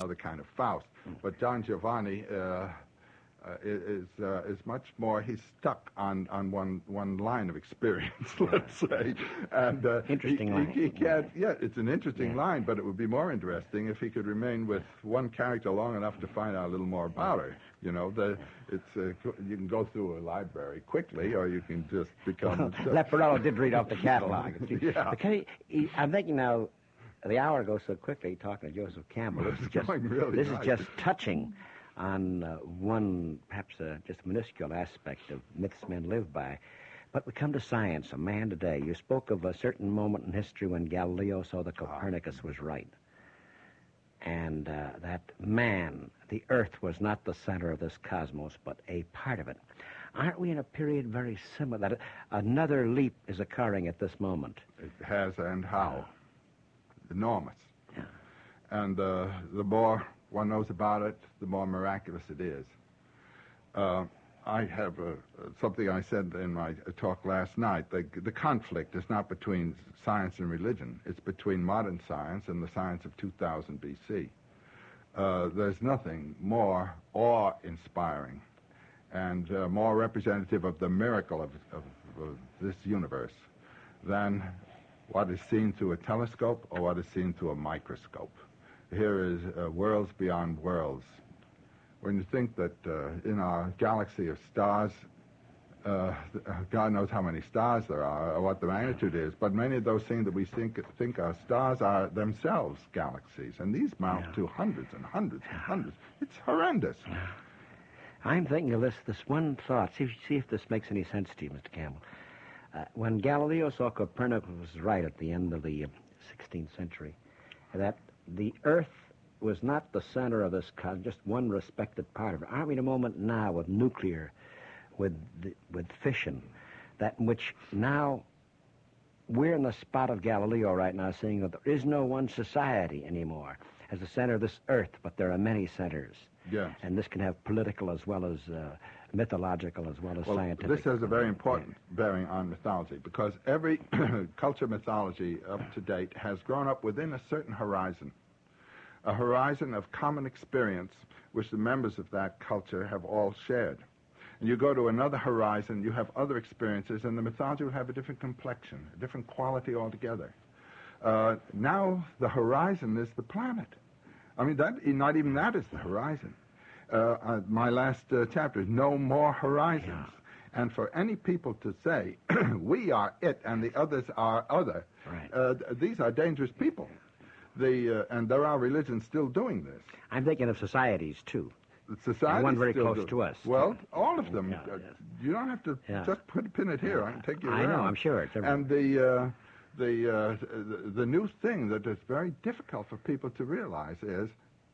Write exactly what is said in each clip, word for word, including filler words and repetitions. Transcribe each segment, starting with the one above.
another kind of Faust. But Don Giovanni uh, uh, is uh, is much more. He's stuck on, on one one line of experience, let's say. And uh, interesting he, line. He, he can't. Yeah, it's an interesting Yeah. line, but it would be more interesting if he could remain with one character long enough to find out a little more about her. You know, the it's uh, you can go through a library quickly, or you can just become. Leporello did read off the catalog. Yeah. Okay, he, I'm thinking now, the hour goes so quickly talking to Joseph Campbell. This is It's just going really this nice. is just touching on uh, one perhaps uh, just minuscule aspect of myths men live by. But we come to science, a man today. You spoke of a certain moment in history when Galileo saw that Copernicus was right. And uh, that man, the Earth, was not the center of this cosmos, but a part of it. Aren't we in a period very similar, that another leap is occurring at this moment? It has, and how? Enormous. Yeah. And uh, the more one knows about it, the more miraculous it is. Uh, I have uh, something I said in my talk last night. The, the conflict is not between science and religion. It's between modern science and the science of two thousand B C. Uh, there's nothing more awe-inspiring and uh, more representative of the miracle of, of, of this universe than what is seen through a telescope or what is seen through a microscope. Here is uh, worlds beyond worlds. When you think that uh, in our galaxy of stars, uh, God knows how many stars there are or what the magnitude is, but many of those things that we think, think are stars are themselves galaxies, and these mount Yeah. to hundreds and hundreds and hundreds. It's horrendous. I'm thinking of this this one thought. See, see if this makes any sense to you, Mister Campbell. Uh, when Galileo saw Copernicus was right at the end of the uh, sixteenth century, that the Earth was not the center of this cosmos, just one respected part of it. Aren't we in a moment now with nuclear, with the, with fission, that in which now we're in the spot of Galileo right now, saying that there is no one society anymore as the center of this Earth, but there are many centers. Yes. And this can have political as well as uh, mythological as well as Well, scientific. this has a very important bearing on mythology, because every culture mythology up to date has grown up within a certain horizon, a horizon of common experience which the members of that culture have all shared. And you go to another horizon, you have other experiences, and the mythology will have a different complexion, a different quality altogether. Uh, now the horizon is the planet. I mean, that not even that is the horizon. Uh, uh, my last uh, chapter is no more horizons. Yeah. And for any people to say, we are it and the others are other, Right. uh, th- these are dangerous people. The, uh, and there are religions still doing this. I'm thinking of societies, too. Society And one very still close do- to us. Well, all of them. Yeah, Uh, yes. You don't have to Yeah. just put pin it here. I can take you I around. know, I'm sure. It's everywhere. And the uh, the, uh, the the new thing that is very difficult for people to realize is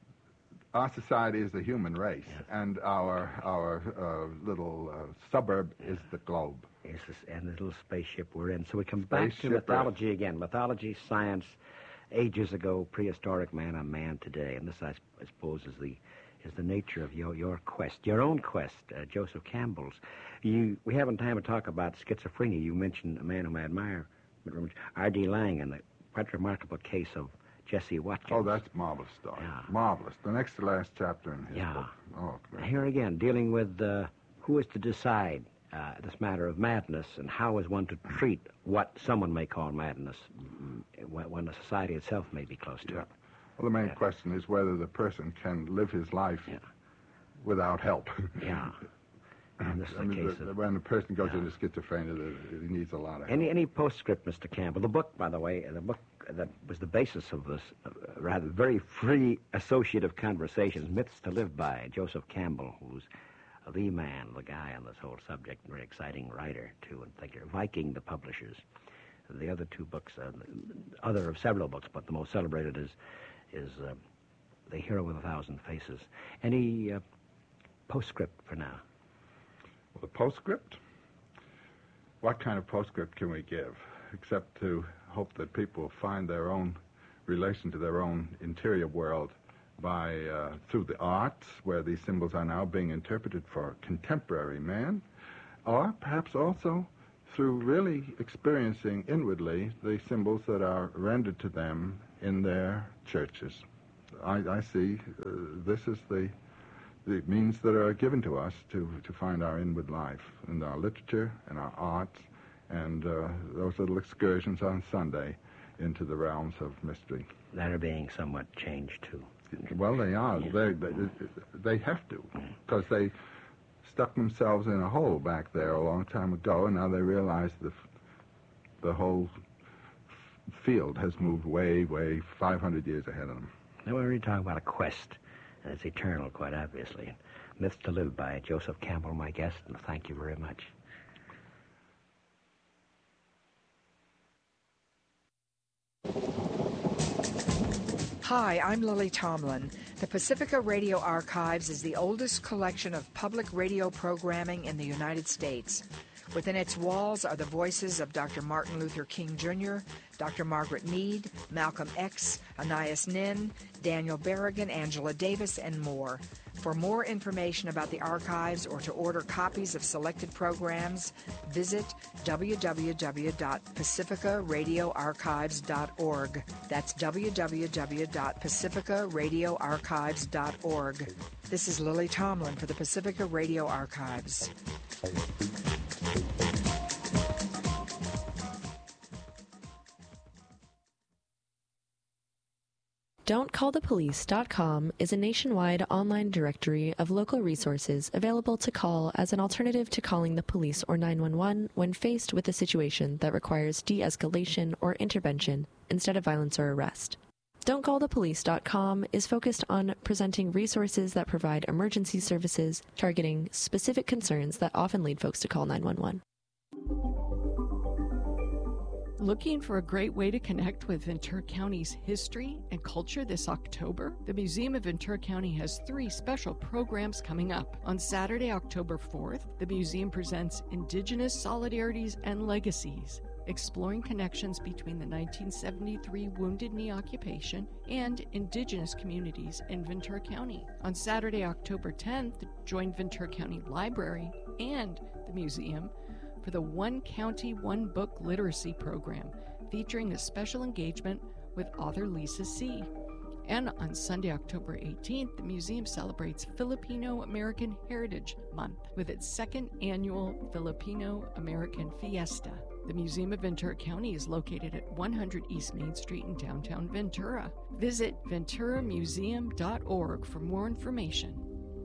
our society is the human race, Yes. and our our uh, little uh, suburb is the globe. Yes, this, and the little spaceship we're in. So we come back to Spaceship mythology again. Mythology, science, ages ago, prehistoric man, and man today. And this, I, s- I suppose, is the is the nature of your, your quest, your own quest, uh, Joseph Campbell's. You, we haven't time to talk about schizophrenia. You mentioned a man whom I admire, R D Lang, and the quite remarkable case of Jesse Watkins. Oh, that's marvelous story. Yeah. Marvelous. The next to last chapter in his Yeah. book. Oh, great. Here again, dealing with uh, who is to decide uh, this matter of madness, and how is one to treat what someone may call madness mm, when, when the society itself may be close to Yeah. it. Well, the main Yeah. question is whether the person can live his life Yeah. without help. Yeah. And this is I a mean, case the, of... when a person goes Yeah. into schizophrenia, the, he needs a lot of help. Any any postscript, Mister Campbell? The book, by the way, the book that was the basis of this uh, rather very free associative conversations, Myths to Live By, Joseph Campbell, who's the man, the guy on this whole subject, very exciting writer, too, and thinker. Viking, the publishers. The other two books, uh, other of several books, but the most celebrated is is uh, The Hero with a Thousand Faces. Any uh, postscript for now? Well, the postscript? What kind of postscript can we give, except to hope that people find their own relation to their own interior world by uh, through the arts, where these symbols are now being interpreted for contemporary man, or perhaps also through really experiencing inwardly the symbols that are rendered to them in their churches. I, I see uh, this is the the means that are given to us to, to find our inward life in our literature and our arts and uh, those little excursions on Sunday into the realms of mystery. That are being somewhat changed, too. Well, they are. Yeah. They, they, they have to, because they stuck themselves in a hole back there a long time ago, and now they realize the, the whole field has moved way, way five hundred years ahead of them. Now we're really talking about a quest, and it's eternal, quite obviously. Myths to Live by Joseph Campbell, my guest, and thank you very much. Hi, I'm Lily Tomlin. The Pacifica Radio Archives is the oldest collection of public radio programming in the United States. Within its walls are the voices of Doctor Martin Luther King Junior, Doctor Margaret Mead, Malcolm X, Anais Nin, Daniel Berrigan, Angela Davis, and more. For more information about the archives or to order copies of selected programs, visit w w w dot pacifica radio archives dot org. That's w w w dot pacifica radio archives dot org. This is Lily Tomlin for the Pacifica Radio Archives. don't call the police dot com is a nationwide online directory of local resources available to call as an alternative to calling the police or nine one one when faced with a situation that requires de-escalation or intervention instead of violence or arrest. don't call the police dot com is focused on presenting resources that provide emergency services targeting specific concerns that often lead folks to call nine one one. Looking for a great way to connect with Ventura County's history and culture this October? The Museum of Ventura County has three special programs coming up. On Saturday, October fourth, the museum presents Indigenous Solidarities and Legacies, exploring connections between the nineteen seventy-three Wounded Knee occupation and Indigenous communities in Ventura County. On Saturday, October tenth, join Ventura County Library and the museum for the One County, One Book Literacy Program, featuring a special engagement with author Lisa See. And on Sunday, October eighteenth, the museum celebrates Filipino American Heritage Month with its second annual Filipino American Fiesta. The Museum of Ventura County is located at one hundred East Main Street in downtown Ventura. Visit ventura museum dot org for more information.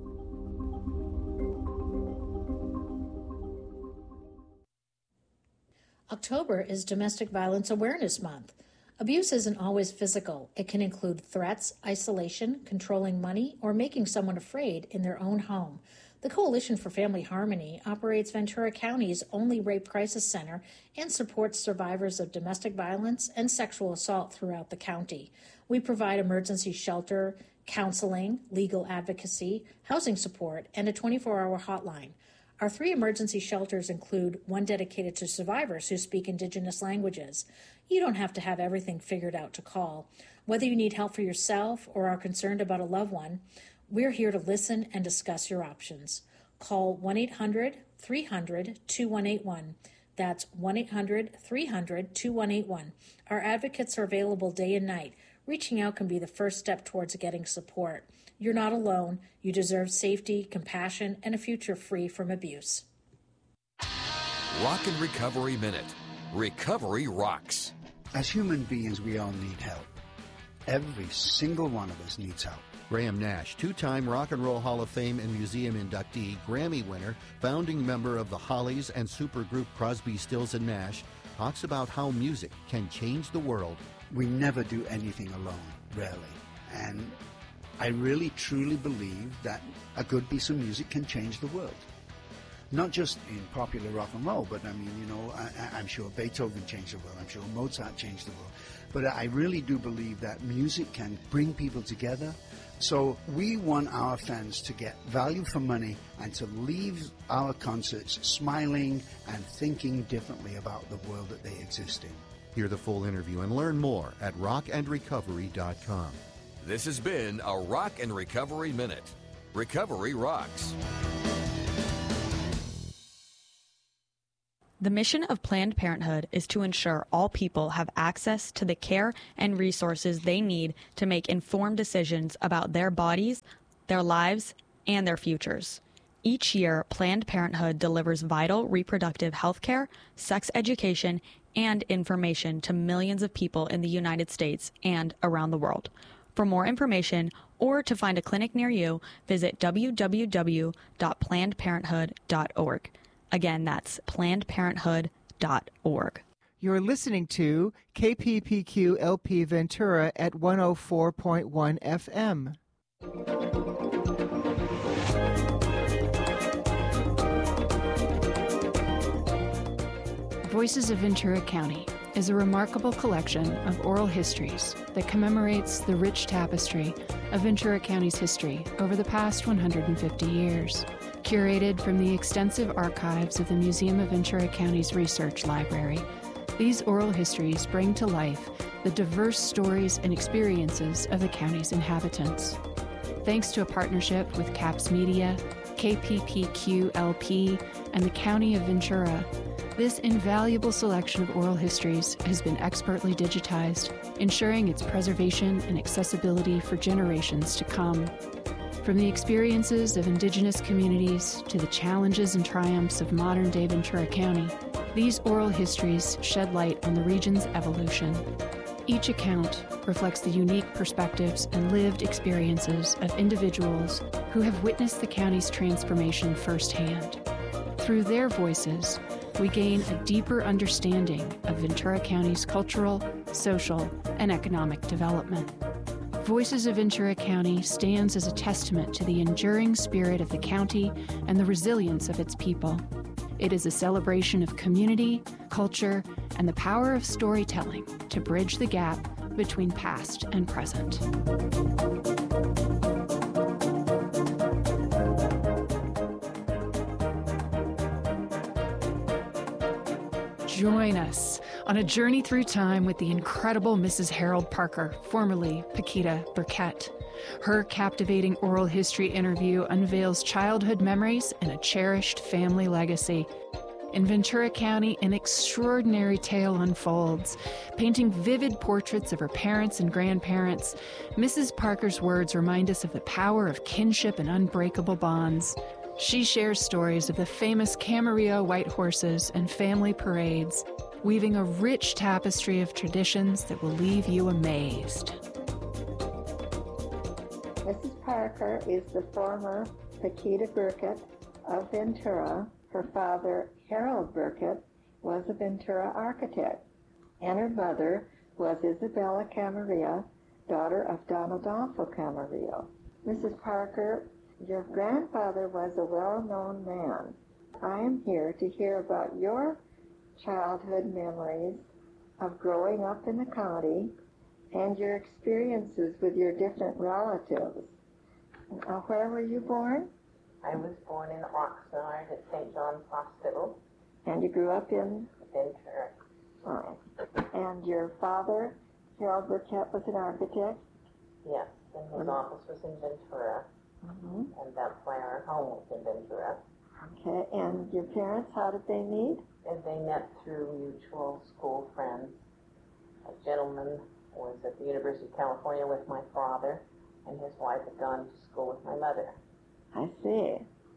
October is Domestic Violence Awareness Month. Abuse isn't always physical. It can include threats, isolation, controlling money, or making someone afraid in their own home. The Coalition for Family Harmony operates Ventura County's only rape crisis center and supports survivors of domestic violence and sexual assault throughout the county. We provide emergency shelter, counseling, legal advocacy, housing support, and a twenty-four hour hotline. Our three emergency shelters include one dedicated to survivors who speak Indigenous languages. You don't have to have everything figured out to call. Whether you need help for yourself or are concerned about a loved one, we're here to listen and discuss your options. Call one eight hundred three hundred two one eight one. That's one eight hundred three hundred two one eight one. Our advocates are available day and night. Reaching out can be the first step towards getting support. You're not alone. You deserve safety, compassion, and a future free from abuse. Rock and Recovery Minute. Recovery rocks. As human beings, we all need help. Every single one of us needs help. Graham Nash, two-time Rock and Roll Hall of Fame and Museum inductee, Grammy winner, founding member of the Hollies and supergroup Crosby, Stills and Nash, talks about how music can change the world. We never do anything alone, rarely. And I really, truly believe that a good piece of music can change the world. Not just in popular rock and roll, but I mean, you know, I, I'm sure Beethoven changed the world. I'm sure Mozart changed the world. But I really do believe that music can bring people together. So we want our fans to get value for money and to leave our concerts smiling and thinking differently about the world that they exist in. Hear the full interview and learn more at rock and recovery dot com. This has been a Rock and Recovery Minute. Recovery rocks. The mission of Planned Parenthood is to ensure all people have access to the care and resources they need to make informed decisions about their bodies, their lives, and their futures. Each year, Planned Parenthood delivers vital reproductive health care, sex education, and information to millions of people in the United States and around the world. For more information or to find a clinic near you, visit w w w dot planned parenthood dot org. Again, that's planned parenthood dot org. You're listening to K P P Q L P Ventura at one oh four point one F M. Voices of Ventura County is a remarkable collection of oral histories that commemorates the rich tapestry of Ventura County's history over the past one hundred fifty years. Curated from the extensive archives of the Museum of Ventura County's Research Library, these oral histories bring to life the diverse stories and experiences of the county's inhabitants. Thanks to a partnership with CAPS Media, K P P Q L P, and the County of Ventura, this invaluable selection of oral histories has been expertly digitized, ensuring its preservation and accessibility for generations to come. From the experiences of indigenous communities to the challenges and triumphs of modern-day Ventura County, these oral histories shed light on the region's evolution. Each account reflects the unique perspectives and lived experiences of individuals who have witnessed the county's transformation firsthand. Through their voices, we gain a deeper understanding of Ventura County's cultural, social, and economic development. Voices of Ventura County stands as a testament to the enduring spirit of the county and the resilience of its people. It is a celebration of community, culture, and the power of storytelling to bridge the gap between past and present. Join us on a journey through time with the incredible Missus Harold Parker, formerly Paquita Burkett. Her captivating oral history interview unveils childhood memories and a cherished family legacy. In Ventura County, an extraordinary tale unfolds. Painting vivid portraits of her parents and grandparents, Missus Parker's words remind us of the power of kinship and unbreakable bonds. She shares stories of the famous Camarillo white horses and family parades, weaving a rich tapestry of traditions that will leave you amazed. Missus Parker is the former Paquita Burkett of Ventura. Her father, Harold Burkett, was a Ventura architect, and her mother was Isabella Camarillo, daughter of Don Adolfo Camarillo. Missus Parker, your grandfather was a well-known man. I am here to hear about your childhood memories of growing up in the county and your experiences with your different relatives. Uh, where were you born? I was born in Oxnard at Saint John's Hospital. And you grew up in? Ventura. Right. And your father, Harold Burkett, was an architect? Yes, and his mm-hmm. office was in Ventura. Mm-hmm. And that's why our home was in Ventura. Okay, and your parents, how did they meet? And they met through mutual school friends. A gentleman was at the University of California with my father, and his wife had gone to school with my mother. I see.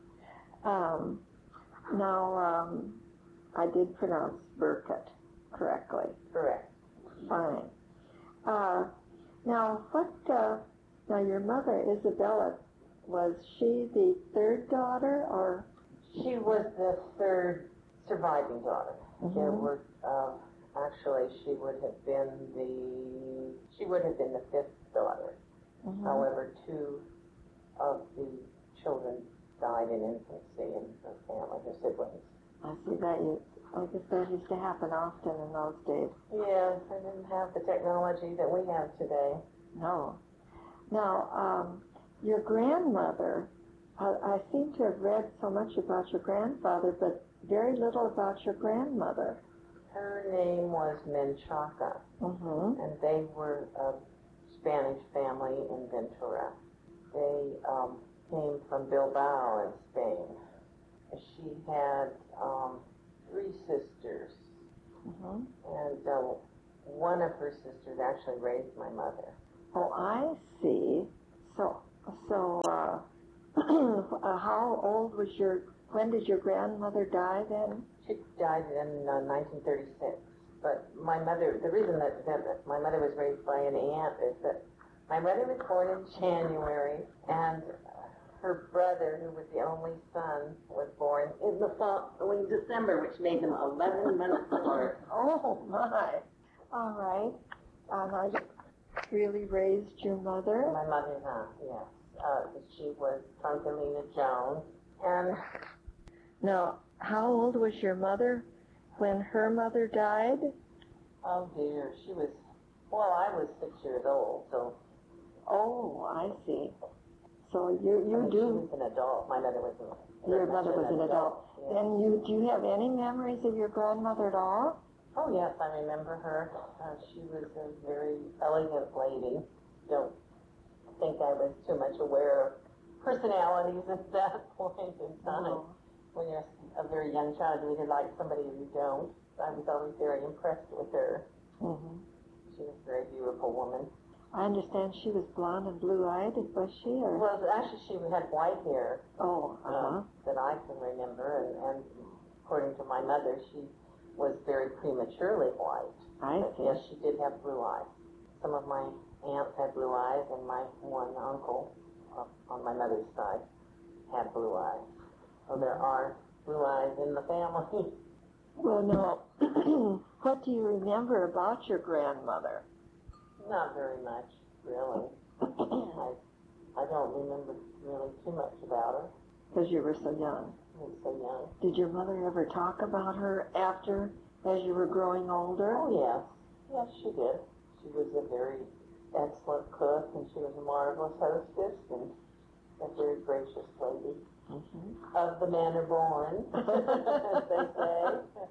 Um, now, um, I did pronounce Burkett correctly. Correct. Fine. Uh, now, what, uh, now your mother, Isabella, was she the third daughter, or? She was the third surviving daughter. Mm-hmm. There were, uh, actually, she would have been the, she would have been the fifth daughter. Mm-hmm. However, two of the children died in infancy in her family, her siblings. I see that. You, I guess that used to happen often in those days. Yes, I didn't have the technology that we have today. No. Now, um, your grandmother, uh, I seem to have read so much about your grandfather, but very little about your grandmother. Her name was Menchaca, mm-hmm. and they were a Spanish family in Ventura. They um, came from Bilbao in Spain. She had um, three sisters, Mm-hmm. and uh, one of her sisters actually raised my mother. Oh, I see. So, so, uh, uh, how old was your, when did your grandmother die then? She died in uh, nineteen thirty-six. But my mother, the reason that, that my mother was raised by an aunt is that my mother was born in January, and her brother, who was the only son, was born in the following December, which made them eleven months apart. Oh, my. All right. And I really raised your mother? My mother, huh, yes. Uh, she was Trunkelina Jones. And now, how old was your mother when her mother died? Oh, dear. She was, well, I was six years old, so. Oh, I see. So you, you I mean, do. She was an adult. My mother was an Your mother was an adult. Yeah. Then you, do you have any memories of your grandmother at all? Oh, yes, I remember her. Uh, she was a very elegant lady. Don't think I was too much aware of personalities at that point in time. Oh. When you're a very young child, you either like somebody or you don't. I was always very impressed with her. Mm-hmm. She was a very beautiful woman. I understand she was blonde and blue-eyed, was she? Or? Well, actually, she had white hair. Oh, uh-huh. Uh, that I can remember, and, and according to my mother, she was very prematurely white. I but see. Yes, she did have blue eyes. Some of my aunts had blue eyes, and my one uncle uh, on my mother's side had blue eyes. So there are blue eyes in the family. Well, no. What do you remember about your grandmother? Not very much, really. I, I don't remember really too much about her. Because you were so young. I was so young. Did your mother ever talk about her after, as you were growing older? Oh, yes. Yes, she did. She was a very excellent cook, and she was a marvelous hostess, and a very gracious lady. Mm-hmm. Of the manner born, as they say.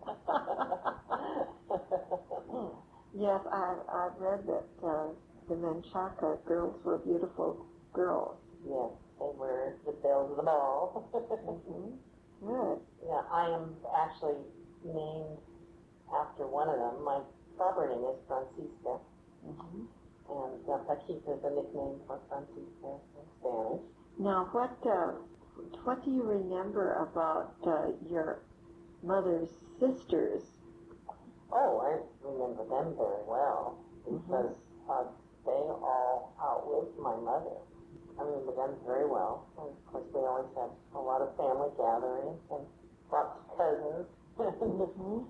Yes, I, I've read that uh, the Menchaca girls were beautiful girls. Yes, they were the belles of the ball. Mm-hmm. Good. Yeah, I am actually named after one of them. My proper name is Francisca, Mm-hmm. and uh, Paquita is a nickname for Francisca in Spanish. Now, what uh, what do you remember about uh, your mother's sisters? Oh, I remember them very well, because mm-hmm. uh, they all outlived my mother. I remember them very well. And of course, we always had a lot of family gatherings and lots of cousins. Mm-hmm.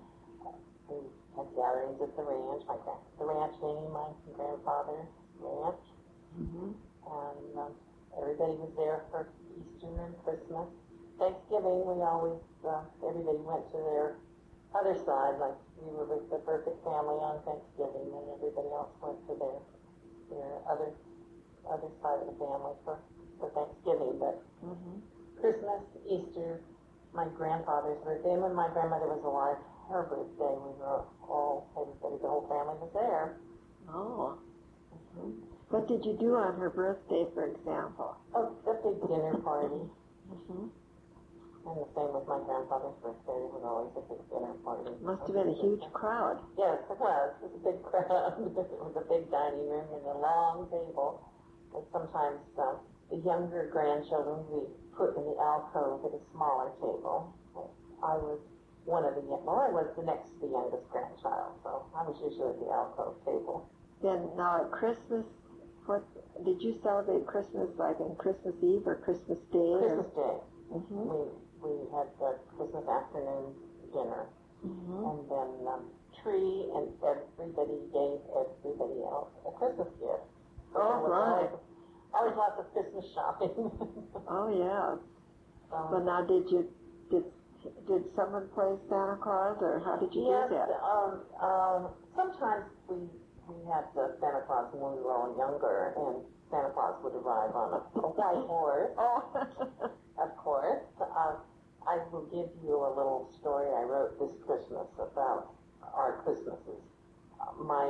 We had gatherings at the ranch, my gra- the ranch meaning my grandfather's ranch. Mm-hmm. And um, everybody was there for Easter and Christmas. Thanksgiving, we always, uh, everybody went to their other side, like we were with the Burkett family on Thanksgiving, and everybody else went to their their other other side of the family for, for Thanksgiving. But mm-hmm. Christmas, Easter, my grandfather's birthday, and when my grandmother was alive, her birthday, we were all, everybody, the whole family was there. Oh. Mm-hmm. What did you do on her birthday, for example? Oh, a big dinner party. Mm-hmm. And the same with my grandfather's birthday. It was always a big dinner party. Must have been a huge crowd. Yes, it was. It was a big crowd. It was a big dining room and a long table. And sometimes uh, the younger grandchildren we put in the alcove at a smaller table. I was one of the, well, I was the next to the youngest grandchild, so I was usually at the alcove table. Then now at Christmas, what did you celebrate Christmas like on Christmas Eve or Christmas Day? Christmas or? Day. Mm-hmm. We we had the Christmas afternoon dinner, mm-hmm. and then um, tree, and everybody gave everybody else a Christmas gift. So oh, right. Always, always lots of Christmas shopping. Oh yeah. Um, but now, did you did did someone play Santa Claus, or how did you yes, do that? Um, um, sometimes we we had the Santa Claus when we were all younger, and Santa Claus would arrive on a, a white horse. Oh. Of course. Uh, I will give you a little story I wrote this Christmas about our Christmases. Uh, my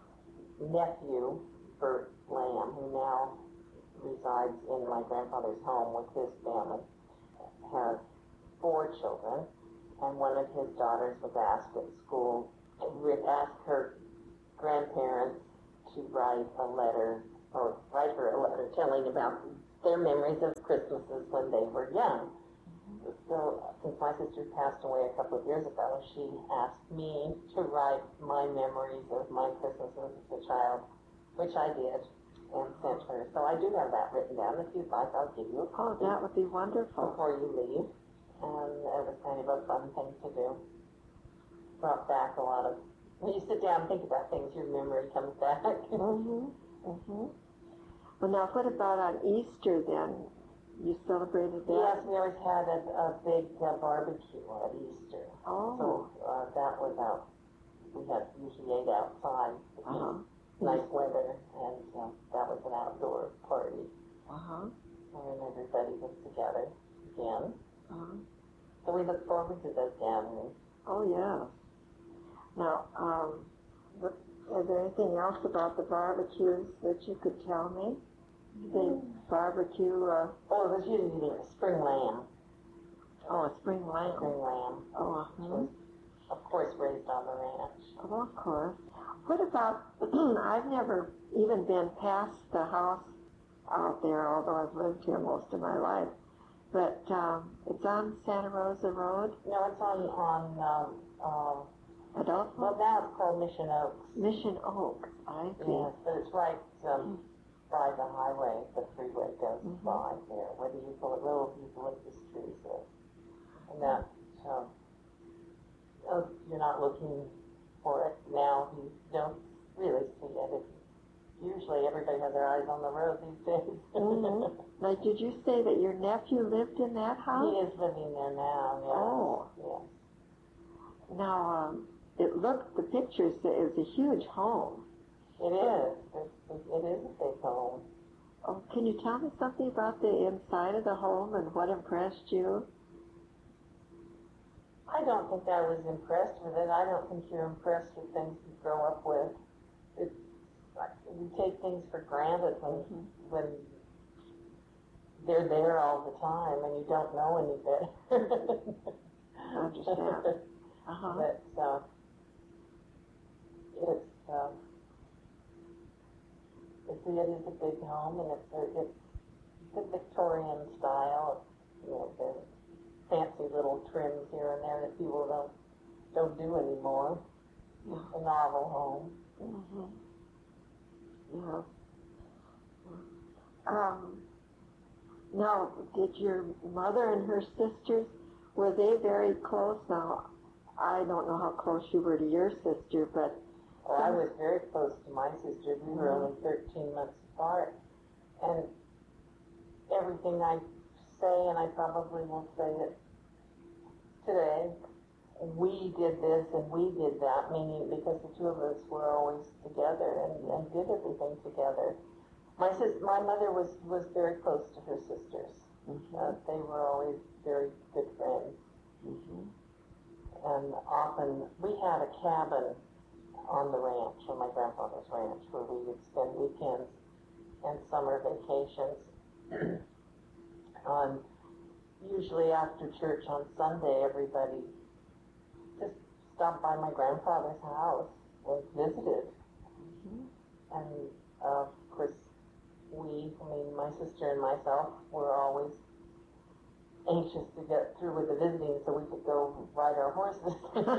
nephew, Bert Lamb, who now resides in my grandfather's home with his family, has four children, and one of his daughters was asked at school, asked her grandparents to write a letter, or write her a letter telling about their memories of Christmases when they were young. So, since my sister passed away a couple of years ago, she asked me to write my memories of my Christmases as a child, which I did and sent her. So I do have that written down. If you'd like, I'll give you a copy. Oh, that would be wonderful. Before you leave. And it was kind of a fun thing to do. Brought back a lot of, when you sit down and think about things, your memory comes back. Mm-hmm. Mm-hmm. Well, now, what about on Easter then? You celebrated that? Yes, we always had a, a big uh, barbecue at Easter. Oh. So uh, that was out. We had usually ate outside. Uh-huh. Nice weather, and uh, that was an outdoor party. Uh-huh. And everybody was together again. Uh-huh. So we look forward to those gatherings. Oh, yeah. Now, um, is there anything else about the barbecues that you could tell me? They barbecue, uh... Oh, it was usually a spring lamb. Oh, a spring lamb. Spring lamb. Oh, uh-huh. Of course, raised on the ranch. Oh, of course. What about, I've never even been past the house out there, although I've lived here most of my life. But um, it's on Santa Rosa Road? No, it's on, on um, um, Adolfo? well, now it's called Mission Oaks. Mission Oaks, I see. Yes, but it's right um, by the highway. The freeway goes Mm-hmm. by there. Whether you pull it, little eucalyptus trees there. And that, um, oh, you're not looking for it now. You don't really see it. It's, usually everybody has their eyes on the road these days. Mm-hmm. Now, did you say that your nephew lived in that house? He is living there now, yes. Oh. Yes. Now, um, it looked, the pictures, it was a huge home. It is. It, it, it is a big home. Oh, can you tell me something about the inside of the home and what impressed you? I don't think I was impressed with it. I don't think you're impressed with things you grow up with. It's like we take things for granted when mm-hmm. when they're there all the time and you don't know any better. I understand. Uh-huh. But uh, it's uh, it's it is a big home, and it's a, it's the Victorian style. You know, there's fancy little trims here and there that people don't don't do anymore. Yeah. A novel home. Mm-hmm. Yeah. Um. Now, did your mother and her sisters, were they very close? Now, I don't know how close you were to your sister, but... Oh, I was very close to my sister. We were only thirteen months apart. And everything I say, and I probably will say it today, we did this and we did that, meaning because the two of us were always together and, and did everything together. My sis, my mother was, was very close to her sisters. Mm-hmm. Uh, they were always very good friends. Mm-hmm. And often, we had a cabin on the ranch, on my grandfather's ranch, where we would spend weekends and summer vacations. um, usually after church on Sunday, everybody just stopped by my grandfather's house and visited. Mm-hmm. And uh, of course, we, I mean, my sister and myself were always anxious to get through with the visiting so we could go ride our horses.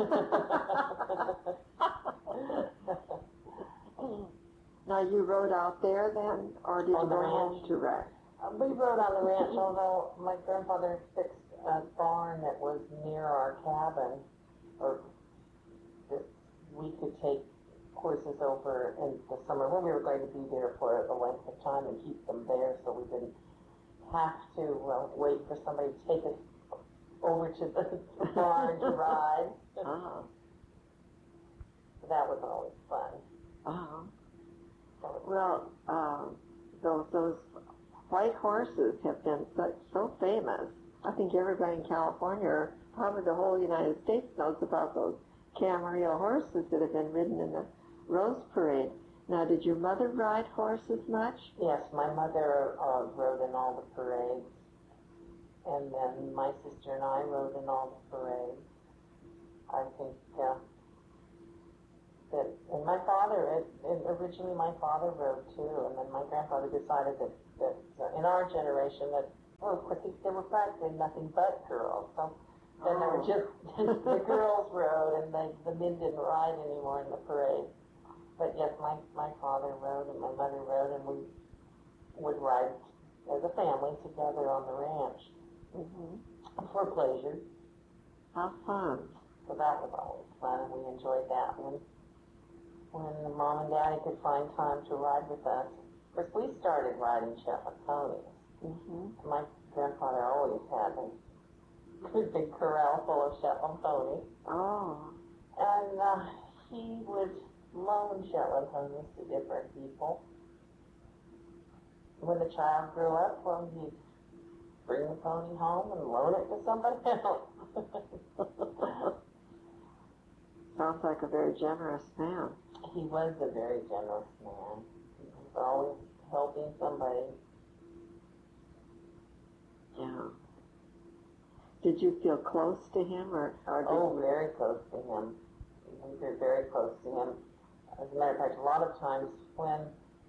Now, you rode out there then, or did on you go ranch. home to ride? Uh, we rode on the ranch, although my grandfather fixed a barn that was near our cabin, or that we could take horses over in the summer when we were going to be there for a length of time and keep them there so we didn't have to uh, wait for somebody to take us over to the barn to ride. Uh-huh. So that was always fun. Uh-huh. Well, uh, those, those white horses have been such, so famous. I think everybody in California, or probably the whole United States, knows about those Camarillo horses that have been ridden in the Rose Parade. Now, did your mother ride horses much? Yes, my mother uh, rode in all the parades, and then my sister and I rode in all the parades. I think uh, that, and my father, it, it, originally my father rode too, and then my grandfather decided that, that uh, in our generation that, well, of course, there were practically nothing but girls, so then Oh. there were just, the girls rode, and they, the men didn't ride anymore in the parade. But yes, my, my father rode and my mother rode, and we would ride as a family together on the ranch Mm-hmm. for pleasure. How fun. So that was always fun, and we enjoyed that when when Mom and Daddy could find time to ride with us. Of course, we started riding Shetland ponies. Mm-hmm. My grandfather always had a good big corral full of Shetland ponies. Oh. And uh, he would loan Shetland ponies to different people. When the child grew up, well, he'd bring the pony home and loan it to somebody else. Sounds like a very generous man. He was a very generous man. He was always helping somebody. Yeah. Did you feel close to him, or, or did Oh, you... very close to him. We were very close to him. As a matter of fact, a lot of times when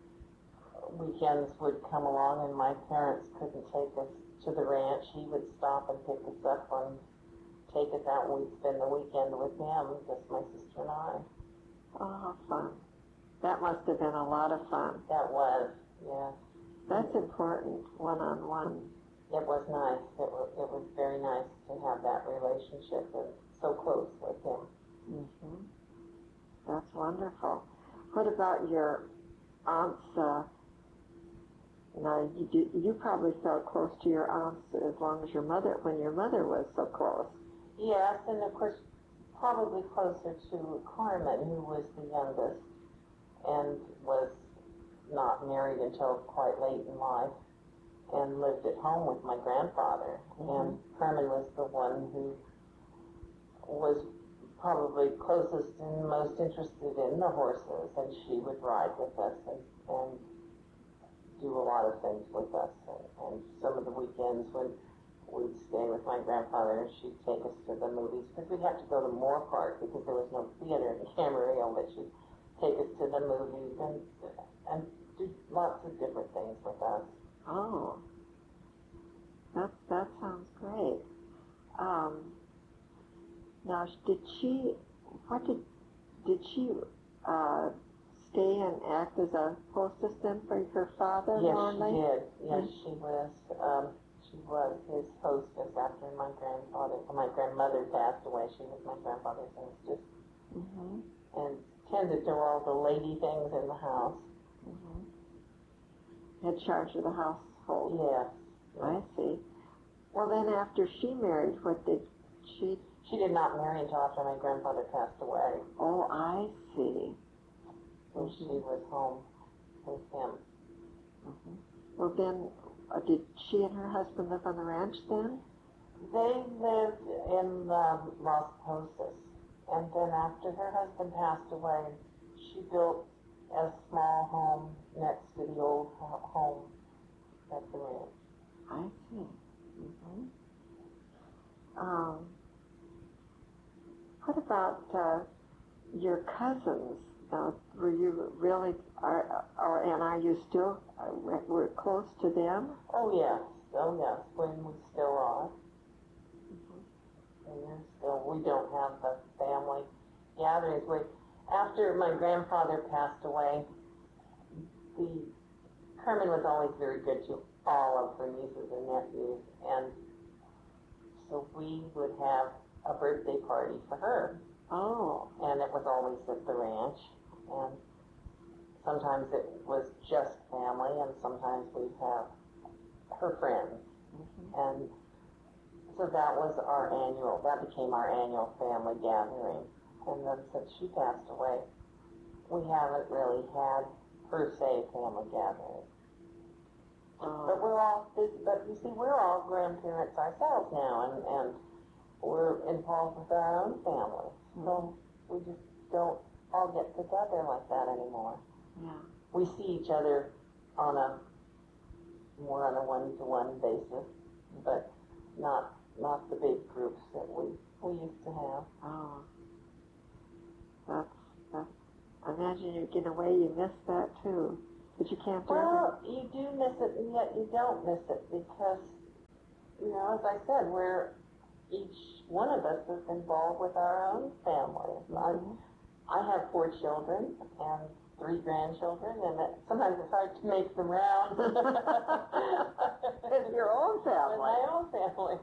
weekends would come along and my parents couldn't take us to the ranch, he would stop and pick us up and take us out, and we'd spend the weekend with him, just my sister and I. Oh, how fun. That must have been a lot of fun. That was, yes. That's important, one-on-one. It was nice. It was, it was very nice to have that relationship and so close with him. Mm-hmm. That's wonderful. What about your aunts? Uh, now, you, do, you probably felt close to your aunts as long as your mother, when your mother was so close. Yes, and of course, probably closer to Carmen, who was the youngest and was not married until quite late in life and lived at home with my grandfather. Mm-hmm. And Carmen was the one who was probably closest and most interested in the horses, and she would ride with us and, and do a lot of things with us. And, and some of the weekends when we'd stay with my grandfather, and she'd take us to the movies, because we'd have to go to Moore Park because there was no theater in Camarillo, but she'd take us to the movies and and do lots of different things with us. Oh, that that sounds great. Um, now, did she? What did did she uh, stay and act as a hostess then for her father? Yes, Morley? she did. Yes, Mm-hmm. she was. Um, she was his hostess after my grandfather, my grandmother passed away. She was my grandfather's hostess, Mm-hmm. and tended to all the lady things in the house. Mm-hmm. Had charge of the household. Yes. I see. Well, then after she married, what did she? She did not marry until after my grandfather passed away. Oh, I see. So she was home with him. Mm-hmm. Well, then, uh, did she and her husband live on the ranch then? They lived in um, Las Posas, and then after her husband passed away, she built a small home next to the old ho- home at the ranch. I see. Mm-hmm. Um, what about uh, your cousins? Uh, were you really, are, are, and are you still, uh, were close to them? Oh yes, oh yes, when we still are. And we're still, we don't have the family gatherings. We, after my grandfather passed away, the Carmen was always very good to all of her nieces and nephews, and so we would have a birthday party for her. Oh. And it was always at the ranch, and sometimes it was just family, and sometimes we'd have her friends. Mm-hmm. And so that was our annual, that became our annual family gathering. And then since she passed away, we haven't really had, per se, family gathering. Oh. But we're all, but you see, we're all grandparents ourselves now, and, and we're involved with our own family. So we just don't all get together like that anymore. Yeah. We see each other on a, more on a one-to-one basis, but not not the big groups that we, we used to have. Oh. That's, that's, I imagine you, in a way, you miss that too. But you can't do Well, you do miss it, and yet you don't miss it, because, you know, as I said, we're, each one of us is involved with our own families. Mm-hmm. I, I have four children and three grandchildren, and it, sometimes it's hard to make them round. It's your own family. With my own family.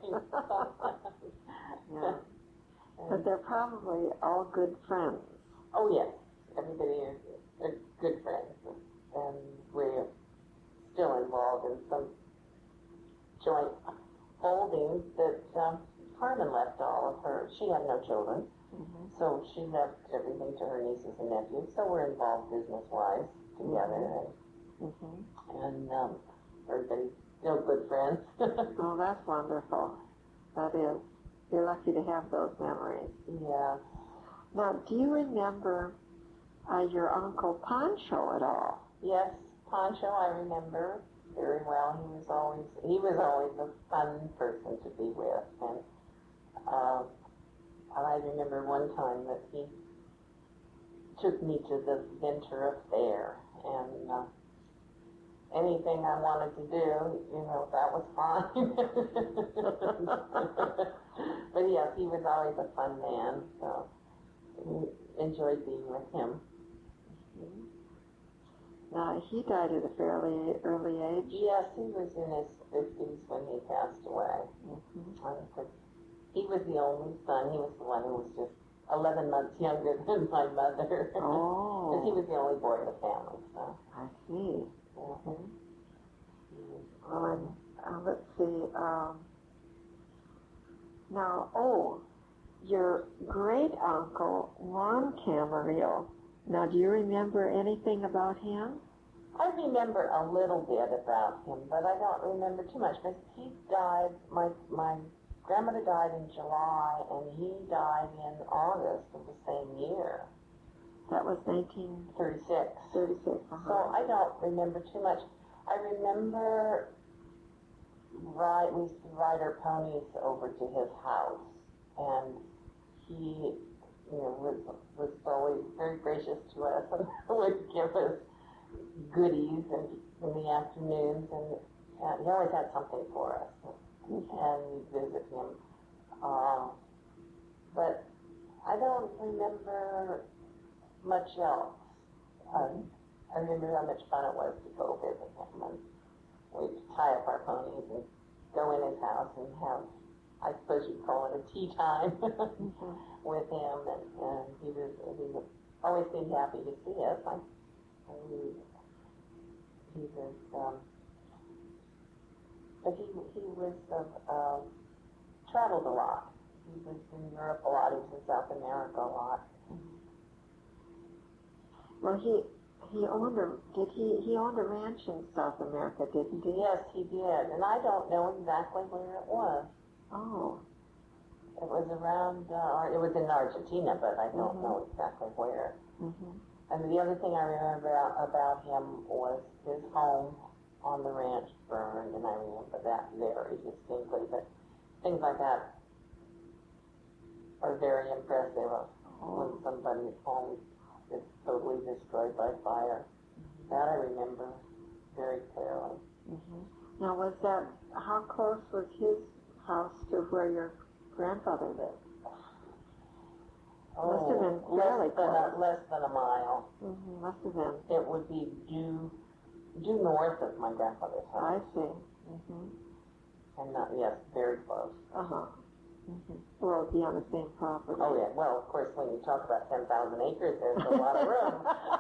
Yeah. But they're probably all good friends. Oh, yes. Everybody is, is good friends. And we're still involved in some joint holdings that um, Carmen left all of her. She had no children, mm-hmm. so she left everything to her nieces and nephews. So we're involved business-wise together, and, mm-hmm. and um, everybody's still good friends. Oh, that's wonderful. That is. You're lucky to have those memories. Yeah. Now, do you remember uh, your Uncle Pancho at all? Yes, Pancho I remember very well. He was always he was always a fun person to be with, and uh, I remember one time that he took me to the Ventura Fair, and uh, anything I wanted to do, you know, that was fine. But yes, he was always a fun man, so we enjoyed being with him. Mm-hmm. Now, he died at a fairly early age. Yes, he was in his fifties when he passed away. Mm-hmm. He was the only son. He was the one who was just eleven months younger than my mother. Oh. Because he was the only boy in the family. So. I see. Mm-hmm. Well, and, uh, let's see. Um, now, oh, your great-uncle, Juan Camarillo. Now, do you remember anything about him? I remember a little bit about him, but I don't remember too much, because he died, my my grandmother died in July, and he died in August of the same year. That was nineteen thirty-six. thirty-six, uh-huh. So I don't remember too much. I remember ride, we used to ride our ponies over to his house, and he, you know, was was always very gracious to us and would give us goodies in, in the afternoons, and, and he always had something for us, and we'd visit him. Uh, but I don't remember much else. Um, I remember how much fun it was to go visit him, and we'd tie up our ponies and go in his house and have, I suppose you'd call it a tea time mm-hmm. with him, and, and he was he was always seemed happy to see us. I, and he, he was, um, but he he was uh, uh, traveled a lot. He was in Europe a lot. He was in South America a lot. Mm-hmm. Well, he he owned a did he he owned a ranch in South America, didn't he? Yes, he did, and I don't know exactly where it was. Oh. It was around, uh, it was in Argentina, but I don't mm-hmm. know exactly where. Mm-hmm. And the other thing I remember about him was his home on the ranch burned, and I remember that very distinctly. But things like that are very impressive oh. when somebody's home is totally destroyed by fire. Mm-hmm. That I remember very clearly. Mm-hmm. Now, was that, how close was his house to where your grandfather lived? Oh, must have been fairly less than close. a, less than a mile. Mm-hmm, must have been. It would be due due north of my grandfather's house. I see. Mm-hmm. And not, yes, very close. Uh-huh. Mm-hmm. Well, it would be on the same property. Oh, yeah. Well, of course, when you talk about ten thousand acres, there's a lot of room.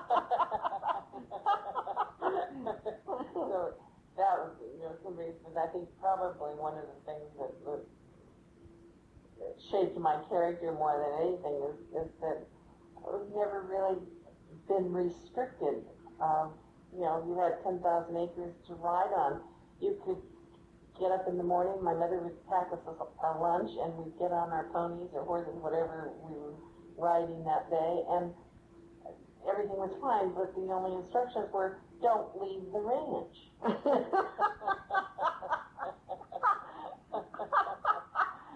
So that was, you know, some reasons. I think probably one of the things that was shaped my character more than anything is, is that I've never really been restricted. Um, you know, you had ten thousand acres to ride on. You could get up in the morning, my mother would pack us our lunch, and we'd get on our ponies or horses, whatever we were riding that day, and everything was fine, but the only instructions were, don't leave the ranch.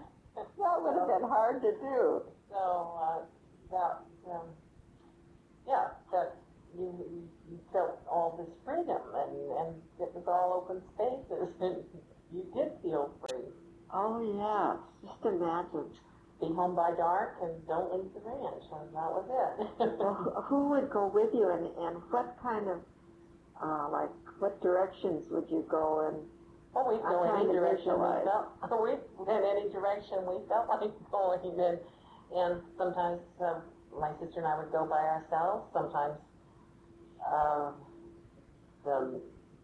hard to do. So uh, that, um, yeah, that you, you you felt all this freedom, and, and it was all open spaces, and you did feel free. Oh, yeah. Just imagine. Be home by dark and don't leave the ranch, and that was it. Well, who would go with you, and, and what kind of, uh, like, what directions would you go in? Well, we'd go I'm any trying to direction we visualize. felt. We went any direction we felt like going, and and sometimes uh, my sister and I would go by ourselves. Sometimes uh, the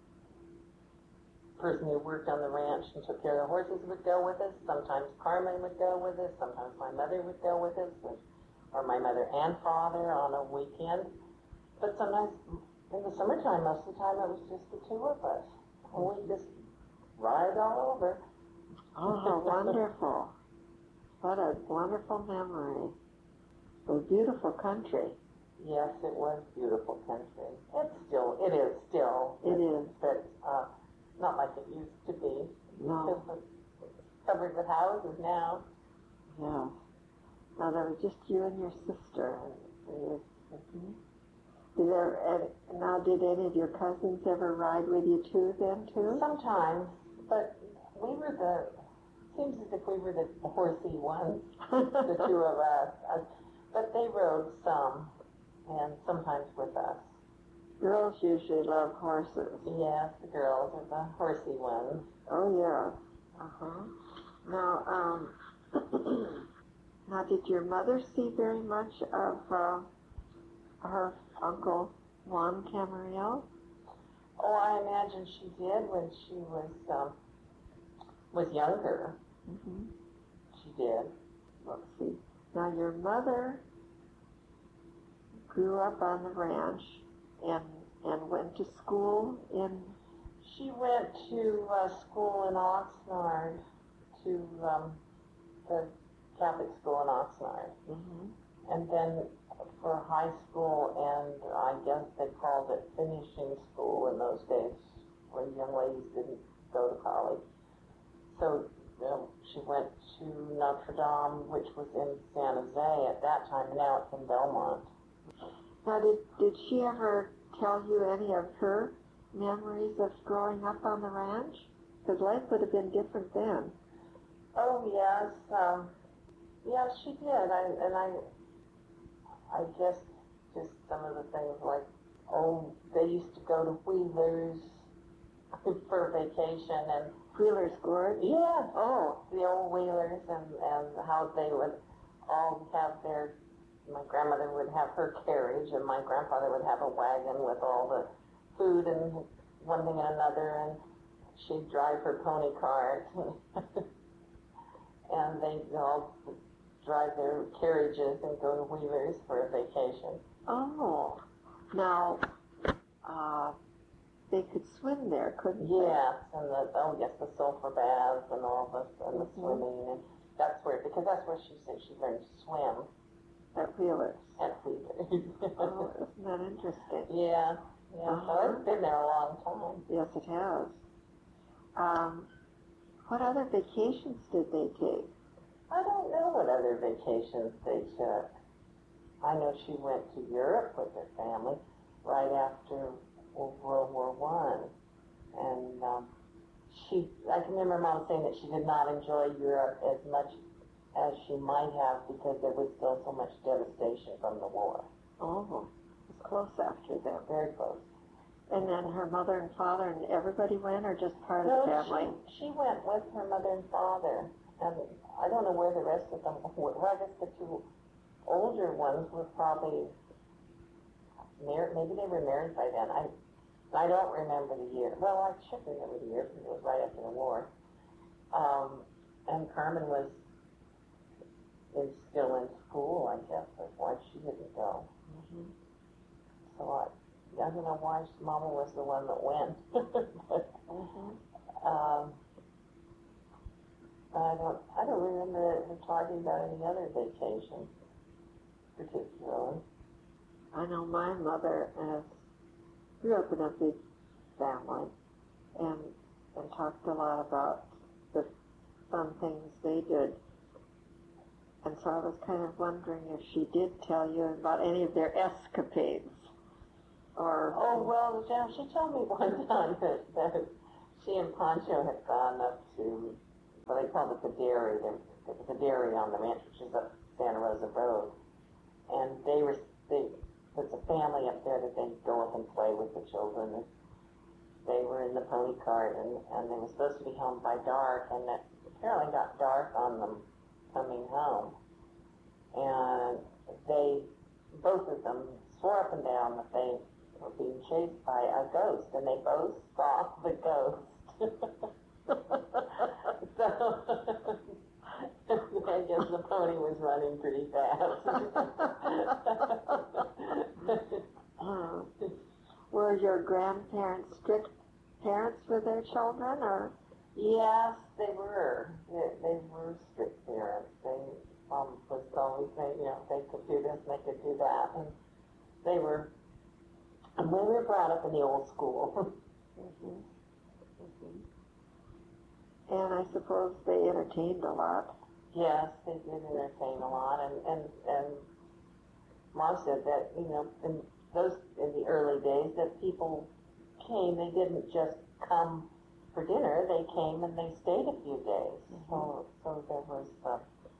person who worked on the ranch and took care of the horses would go with us. Sometimes Carmen would go with us. Sometimes my mother would go with us, or my mother and father on a weekend. But sometimes in the summertime, most of the time, it was just the two of us, and we just ride all over. Oh, how wonderful. What a wonderful memory. A beautiful country. Yes, it was beautiful country. It's still, it is still. It is. But uh, not like it used to be. No. It's covered with houses now. Yeah. Now, there was just you and your sister. Mm-hmm. Did there, and now, did any of your cousins ever ride with you too then, too? Sometimes, but we were the, seems as if we were the, the horsey ones, the two of us. Uh, but they rode some, and sometimes with us. Girls usually love horses. Yes, the girls are the horsey ones. Oh, yeah. Uh-huh. Now, um, now, did your mother see very much of uh, her Uncle Juan Camarillo? Oh, I imagine she did when she was um, was younger. Mm-hmm. She did. Let's see. Now, your mother grew up on the ranch and and went to school in... She went to uh, school in Oxnard, to um, the Catholic school in Oxnard. Mm-hmm. And then for high school, and I guess they called it finishing school in those days, when young ladies didn't go to college. So um, she went to Notre Dame, which was in San Jose at that time. Now it's in Belmont. Now, did, did she ever tell you any of her memories of growing up on the ranch? Because life would have been different then. Oh, yes. Um, yeah, she did. I, and I, I guess just some of the things like, oh, they used to go to Wheeler's for vacation, and Wheeler's Gorge? Yeah. Oh, the old Wheelers, and, and how they would all have their, my grandmother would have her carriage, and my grandfather would have a wagon with all the food and one thing and another, and she'd drive her pony cart, and they'd all drive their carriages and go to Wheeler's for a vacation. Oh, now, uh, they could swim there, couldn't they? Yes, and the, oh yes, the sulfur baths and all this, and the Mm-hmm. swimming, and that's where, because that's where she said she learned to swim. At Wheeler's. At Wheeler's. Oh, isn't that interesting? Yeah, yeah, Uh-huh. so it's been there a long time. Yes, it has. Um, what other vacations did they take? I don't know what other vacations they took. I know she went to Europe with her family right after World War One, and um, she. I can remember Mom saying that she did not enjoy Europe as much as she might have because there was still so much devastation from the war. Oh, it was close after that. Very close. And then her mother and father and everybody went, or just part No, of the family? she, she went with her mother and father, and I don't know where the rest of them were. Well, I guess the two older ones were probably married. Maybe they were married by then. I I don't remember the year. Well, I should remember the year because it was right after the war. Um, and Carmen was is still in school, I guess. That's why she didn't go. Mm-hmm. So I, I don't know why Mama was the one that went. But, Mm-hmm. um, I don't. I don't remember her talking about any other vacation, particularly. I know my mother has grew up in a big family, and and talked a lot about the fun things they did And so I was kind of wondering if she did tell you about any of their escapades. Or oh, well, yeah, she told me one time that, that she and Pancho had gone up to, well, they called it the dairy. There was a dairy on the ranch, which is up Santa Rosa Road. And they were, they, there's a family up there that they go up and play with the children. And they were in the pony cart, and, and they were supposed to be home by dark, and it apparently got dark on them coming home. And they, both of them, swore up and down that they were being chased by a ghost, and they both saw the ghost. So, I guess the pony was running pretty fast. uh, were your grandparents strict parents with their children, or? Yes, they were. They, they were strict parents. They um, was always saying, you know, they could do this and they could do that, and they were. And we were brought up in the old school. Mm-hmm. Mm-hmm. And I suppose they entertained a lot. Yes, they did entertain a lot, and and and Mom said that, you know, in those in the early days that people came, they didn't just come for dinner. They came and they stayed a few days. Mm-hmm. So so there was uh,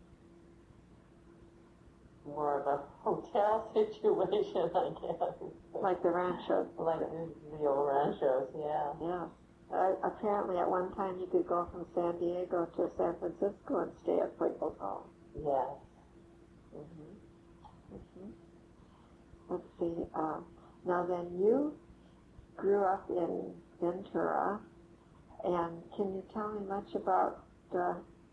more of a hotel situation, I guess. Like the ranchos. Like the, the old ranchos, yeah. Yeah. Uh, apparently, at one time, you could go from San Diego to San Francisco and stay at people's homes. Yes. Mm-hmm. Mm-hmm. Let's see. Uh, now, then, you grew up in Ventura, and can you tell me much about uh,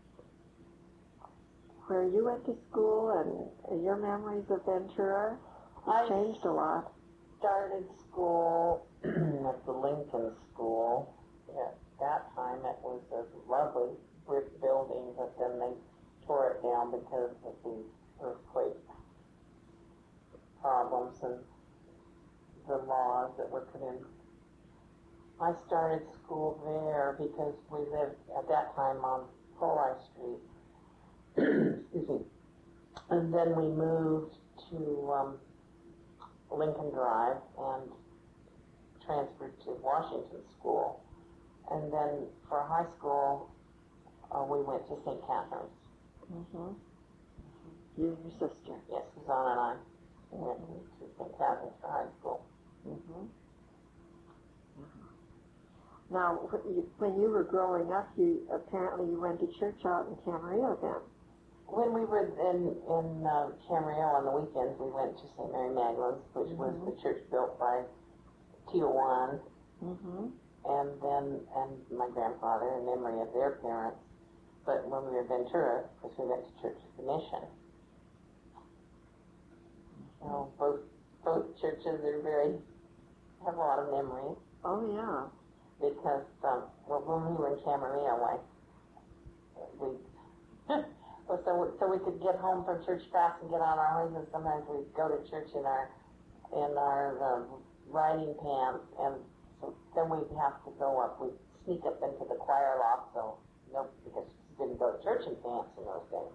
where you went to school and your memories of Ventura? It's changed a lot. Started school at the Lincoln School. At that time, it was a lovely brick building, but then they tore it down because of the earthquake problems and the laws that were put in. I started school there because we lived at that time on Poli Street. Excuse me. And then we moved to um, Lincoln Drive and transferred to Washington School. And then for high school, uh, we went to Saint Catherine's. Mm-hmm. You and your sister? Yes, Susanna and I went mm-hmm. to Saint Catherine's for high school. Mm-hmm. Now, when you were growing up, you apparently you went to church out in Camarillo then. When we were in, in uh, Camarillo on the weekends, we went to Saint Mary Magdalene's, which mm-hmm. was the church built by Tijuana. Mm-hmm. And then, and my grandfather in memory of their parents. But when we were in Ventura, because we went to Church of the Mission. So both both churches are very, have a lot of memories. Oh, yeah. Because, um, well, when we were in Camarillo, I, we, well, so, we, so we could get home from church fast and get on our horses. Sometimes we'd go to church in our, in our um, riding pants, and so then we'd have to go up. We'd sneak up into the choir loft, so, you know, because we didn't go to church in pants in those days.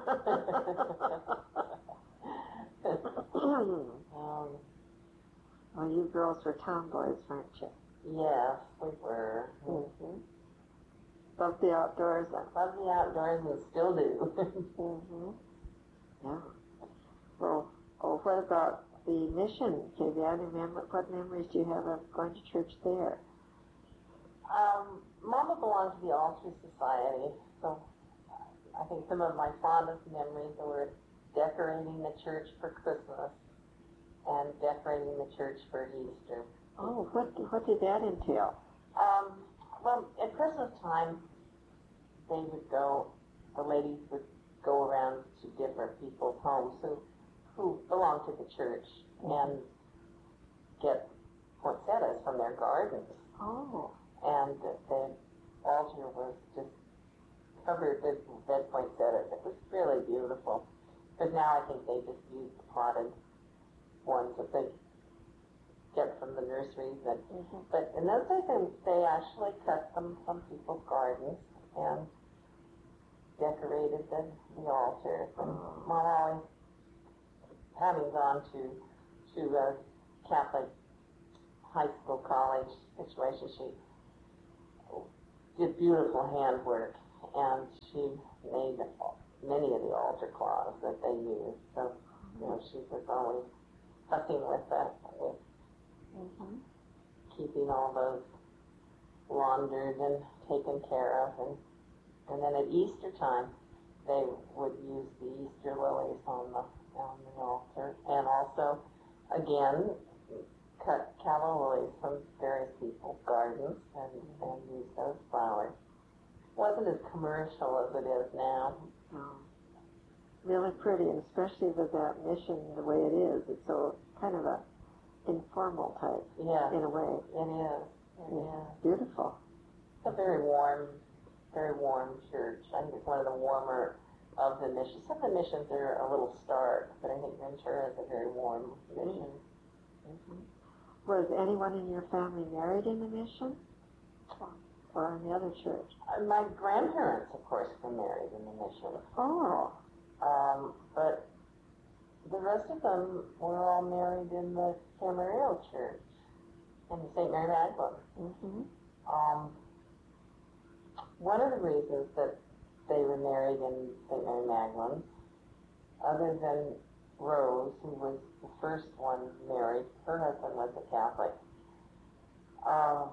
um, well, you girls were tomboys, weren't you? Yes, we were. Mm-hmm. Love the outdoors. Love the outdoors and still do. Mm-hmm. Yeah. Well, oh, what about the mission, Kavian? Remember, what memories do you have of going to church there? Um, Mama belonged to the Altar Society, so I think some of my fondest memories were decorating the church for Christmas and decorating the church for Easter. Oh, what what did that entail? Um, well, at Christmas time, they would go, the ladies would go around to different people's homes who, who belonged to the church and get poinsettias from their gardens. Oh. And the altar was just covered with red poinsettias. It was really beautiful. But now I think they just use the potted ones that they get from the nurseries. And, mm-hmm. But in those days, they, they actually cut them from people's gardens and decorated decorated the, the altars. And Mom always, having gone to to a Catholic high school, college situation, she did beautiful handwork, and she made many of the altar cloths that they used. So, you know, she was always fussing with that, with mm-hmm. keeping all those laundered and taken care of. And, and then at Easter time, they would use the Easter lilies on the, on the altar. And also, again, cut calla lilies from various people's gardens and, and use those flowers. Wasn't as commercial as it is now. No. Really pretty, and especially with that mission the way it is. It's so kind of a informal type, yeah, in a way. It is. It yeah. is. Beautiful. It's a very warm, very warm church. I think it's one of the warmer of the missions. Some of the missions are a little stark, but I think Ventura is a very warm mission. Mm-hmm. Was anyone in your family married in the mission? Or in the other church? Uh, my grandparents, of course, were married in the mission. Oh. Um, but the rest of them were all married in the Camarillo Church, in the Saint Mary Magdalene. Mm-hmm. Um, one of the reasons that they were married in Saint Mary Magdalene, other than Rose, who was the first one married, her husband was a Catholic. Uh,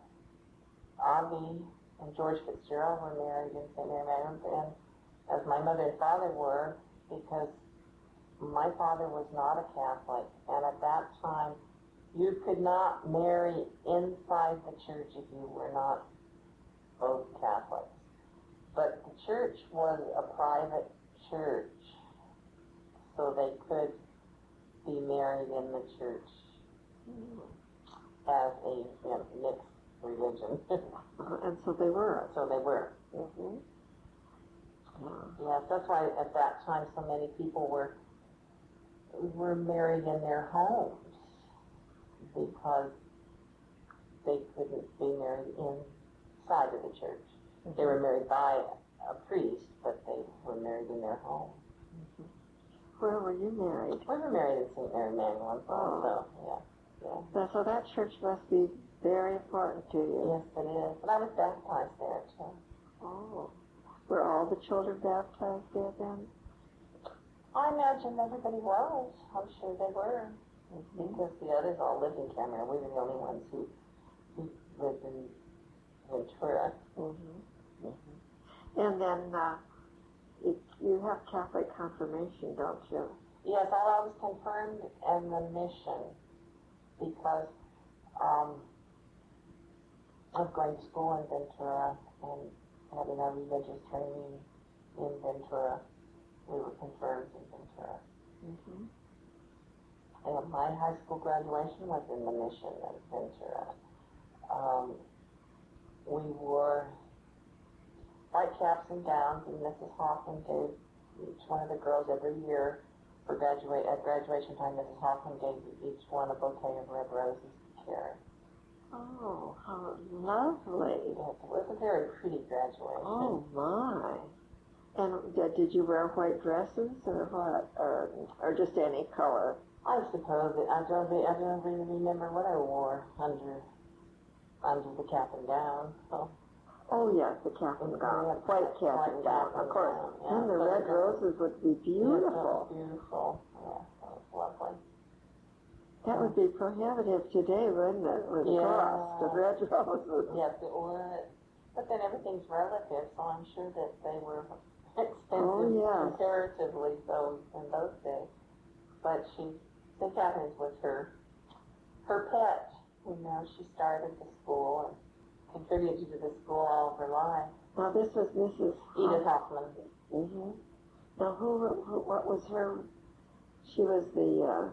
Avi and George Fitzgerald were married in Saint Mary Magdalene, and as my mother and father were, because my father was not a Catholic, and at that time, you could not marry inside the church if you were not both Catholics. But the church was a private church, so they could be married in the church as a you know, mixed religion. And so they were. So they were. Mm-hmm. Yes, that's why at that time so many people were were married in their homes, because they couldn't be married inside of the church. Mm-hmm. They were married by a priest, but they were married in their home. Mm-hmm. Where were you married? We were married in Saint Mary Magdalene also, yeah. yeah. So, so that church must be very important to you. Yes, it is. And I was baptized there, too. Oh. Were all the children baptized there then? I imagine everybody was. I'm sure they were. Mm-hmm. Because the others all lived in Cameron. We were the only ones who, who lived in Ventura. Mm-hmm. Mm-hmm. And then uh, it, you have Catholic confirmation, don't you? Yes, I was confirmed in the mission because um, I was going to school in Ventura and having our religious training in Ventura. We were confirmed in Ventura. Mm-hmm. And my high school graduation was in the mission in Ventura. Um, we wore white caps and gowns, and Missus Hoffman gave each one of the girls every year for graduate at graduation time. Missus Hoffman gave each one a bouquet of red roses to carry. Oh, how lovely. Yes, it was a very pretty graduation. Oh, my. And uh, did you wear white dresses or what? Or, or just any color? I suppose. It, I, don't, I don't really remember what I wore under under the cap and gown. So. Oh, yes, the cap and gown. White cap white and gown, of course. Gown, yeah. And the so red roses would be beautiful. Yes, beautiful. Yeah, that was lovely. That would be prohibitive today, wouldn't it, with the yeah. cost of red roses? Yes, it would. But then everything's relative, so I'm sure that they were expensive oh, yes. comparatively so in those days. But she, Saint Catherine's was her, her pet. You know, she started the school and contributed to the school all of her life. Now, this was Missus Edith Hoffman. Mm-hmm. Now, who, who, what was her, she was the, uh,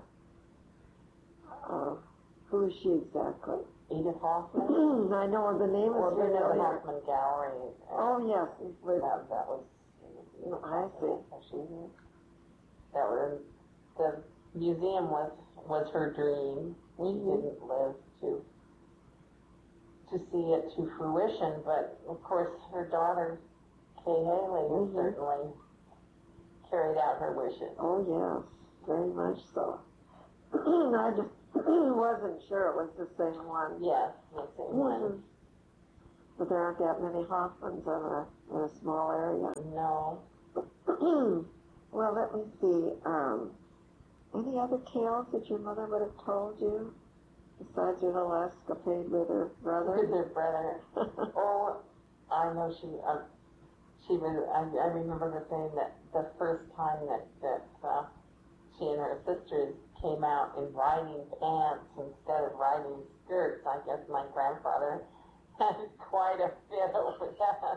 Uh, who is she exactly? Edith Hoffman. I know her. The name or is the familiar. Hoffman Gallery. Oh yes, with, that, that was. I see. She, that was the museum was was her dream. She mm-hmm. didn't live to to see it to fruition, but of course her daughter Kay Haley Mhm. certainly carried out her wishes. Oh, yes, very much so. I just wasn't sure it was the same one. Yes, the same one. Mhm. But there aren't that many Hoffmans in a, in a small area. No. Well, let me see. Um, any other tales that your mother would have told you besides her little escapade with her brother? With her brother. Oh, I know she. Um, she was. I, I remember her saying that the first time that that uh, she and her sisters came out in riding pants instead of riding skirts. I guess my grandfather had quite a fit over that.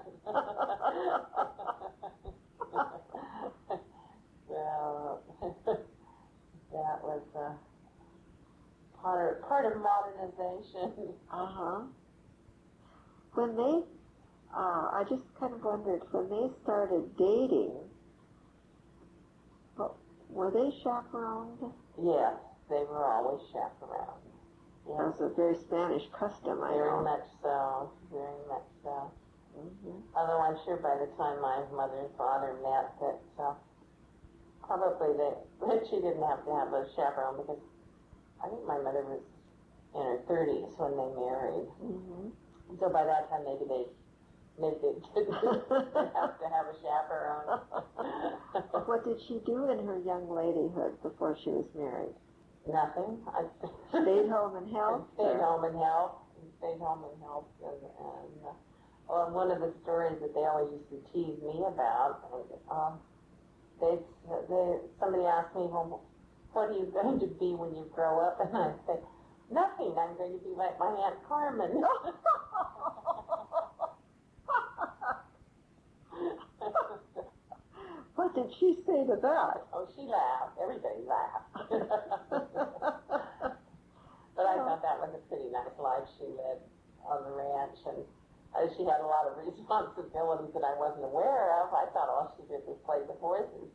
So that was uh, part of, part of modernization. Uh-huh. When they, uh, I just kind of wondered, when they started dating, well, were they chaperoned? Yes, they were always chaperoned. Yes. That was a very Spanish custom, I Very know. much so, very much so. Mm-hmm. Although I'm sure by the time my mother and father met that uh, probably they, that she didn't have to have a chaperone because I think my mother was in her thirties when they married. Mm-hmm. So by that time maybe they maybe they didn't have to have a chaperone. What did she do in her young ladyhood before she was married? Nothing. I Stayed home and helped? Stayed or- home and helped. Stayed home and helped. And, and uh, well, one of the stories that they always used to tease me about, um, they, they, somebody asked me, well, what are you going to be when you grow up? And I said, nothing. I'm going to be like my Aunt Carmen. What did she say to that? Oh, she laughed. Everybody laughed. But I thought that was a pretty nice life she led on the ranch, and uh, she had a lot of responsibilities that I wasn't aware of. I thought all she did was play with horses.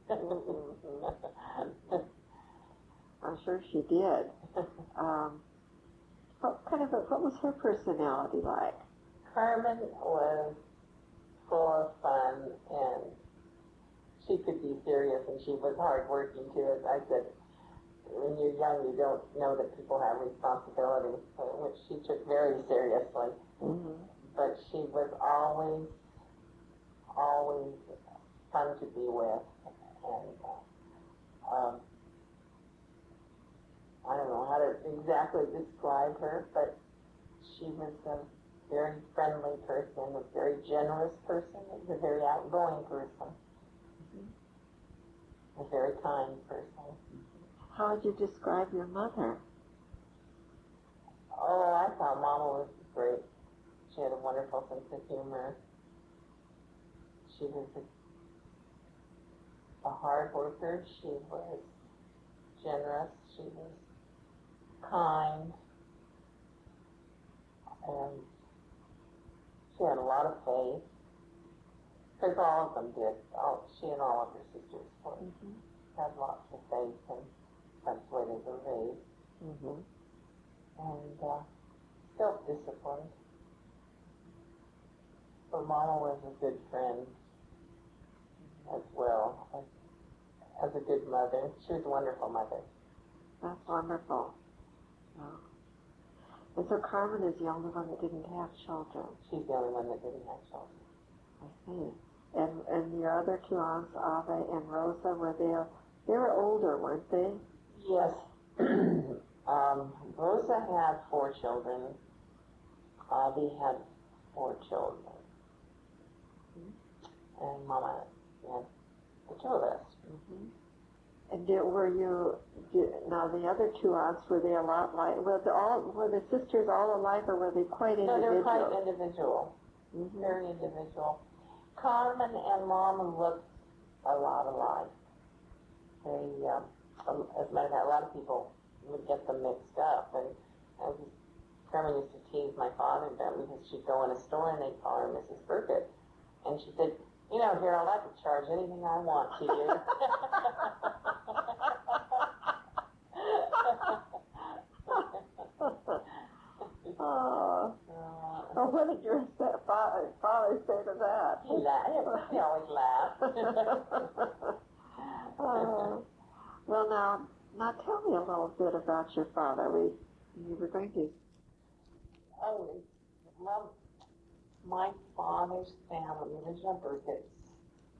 I'm sure she did. Um, what kind of a, what was her personality like? Carmen was full of fun, and she could be serious, and she was hardworking too. As I said, when you're young, you don't know that people have responsibilities, which she took very seriously. Mm-hmm. But she was always, always fun to be with, and uh, um, I don't know how to exactly describe her, but she was a very friendly person, a very generous person, a very outgoing person, a very kind person. How would you describe your mother? Oh, I thought Mama was great. She had a wonderful sense of humor. She was a, a hard worker. She was generous. She was kind. And she had a lot of faith. Because all of them did. All, she and all of her sisters were, Mm-hmm. had lots of faith, and that's the way they were raised. Mm-hmm. And uh, self-disciplined. But Mama was a good friend as well, as, as a good mother. She was a wonderful mother. That's wonderful. Oh. And so Carmen is the only one that didn't have children. She's the only one that didn't have children. I see. And and your other two aunts, Ava and Rosa, were they? They were older, weren't they? Yes. um, Rosa had four children. Avi had four children. And Mama had the two of us. Mm-hmm. And did, were you, did, now the other two aunts, were they a lot like, were, the, all, were the sisters all alike, or were they quite No, individual? they're quite individual. Mm-hmm. Very individual. Carmen and Mama looked a lot alike. They, um, as a matter of fact, a lot of people would get them mixed up. And I was, Carmen used to tease my father about because she'd go in a store and they'd call her Missus Burkett. And she said, you know, Harold, I could charge anything I want to you. Oh. Oh, what did your father father, father say to that? He laughs. He always laughs. uh, well, now, now tell me a little bit about your father. We, you were going to... Oh, well, my father's family, the original Burketts,